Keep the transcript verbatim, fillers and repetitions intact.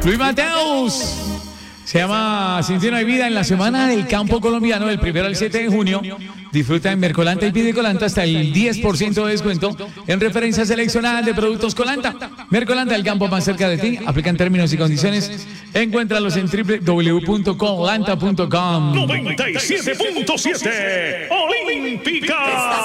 Luis Mateus. Se llama Sin ti no hay vida en la Semana del Campo Colombiano del primero al siete de junio. Disfruta en Mercolanta y pide Colanta hasta el diez por ciento de descuento en referencia seleccionada de productos Colanta. Mercolanta, el campo más cerca de ti. Aplican términos y condiciones. Encuéntralos en w w w punto colanta punto com. noventa y siete punto siete Olímpica.